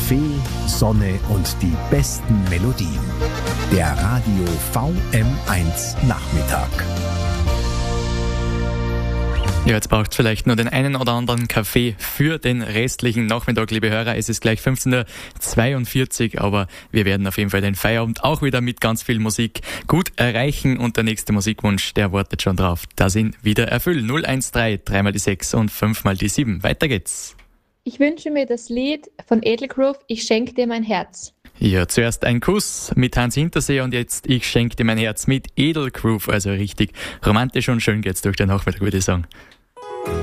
Kaffee, Sonne und die besten Melodien. Der Radio VM1 Nachmittag. Ja, jetzt braucht es vielleicht nur den einen oder anderen Kaffee für den restlichen Nachmittag, liebe Hörer. Es ist gleich 15:42 Uhr, aber wir werden auf jeden Fall den Feierabend auch wieder mit ganz viel Musik gut erreichen. Und der nächste Musikwunsch, der wartet schon drauf. Das ihn wieder erfüllen. 013, 3 die 6 und 5 die 7. Weiter geht's. Ich wünsche mir das Lied von Edelgroove, Ich schenk dir mein Herz. Ja, zuerst ein Kuss mit Hans Hinterseer und jetzt Ich schenk dir mein Herz mit Edelgroove. Also richtig romantisch und schön geht's durch den Nachmittag, würde ich sagen.